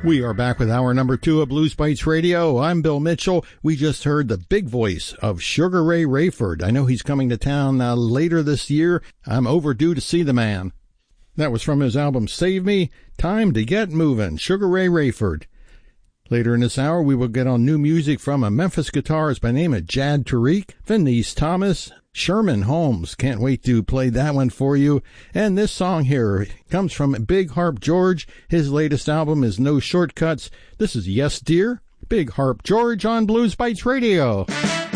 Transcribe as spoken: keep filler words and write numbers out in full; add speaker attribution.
Speaker 1: We are back with hour number two of Blues Bites Radio. I'm Bill Mitchell. We just heard the big voice of Sugar Ray Rayford. I know he's coming to town uh, later this year. I'm overdue to see the man. That was from his album Save Me, Time to Get Movin', Sugar Ray Rayford. Later in this hour, we will get on new music from a Memphis guitarist by name of Jad Tariq, Venice Thomas, Sherman Holmes. Can't wait to play that one for you. And this song here comes from Big Harp George. His latest album is No Shortcuts. This is Yes Dear, Big Harp George on Blues Bites Radio.